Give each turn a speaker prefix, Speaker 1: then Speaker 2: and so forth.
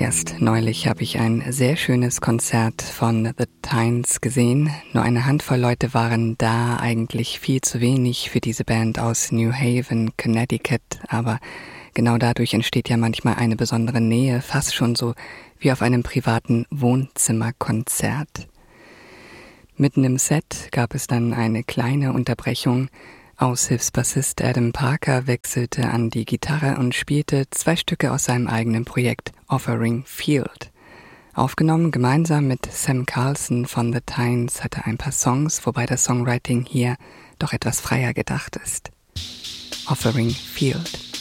Speaker 1: Erst neulich habe ich ein sehr schönes Konzert von The Tynes gesehen. Nur eine Handvoll Leute waren da, eigentlich viel zu wenig für diese Band aus New Haven, Connecticut. Aber genau dadurch entsteht ja manchmal eine besondere Nähe, fast schon so wie auf einem privaten Wohnzimmerkonzert. Mitten im Set gab es dann eine kleine Unterbrechung. Aushilfsbassist Adam Parker wechselte an die Gitarre und spielte 2 Stücke aus seinem eigenen Projekt Offering Field. Aufgenommen gemeinsam mit Sam Carlson von The Tynes hat er ein paar Songs, wobei das Songwriting hier doch etwas freier gedacht ist. Offering Field.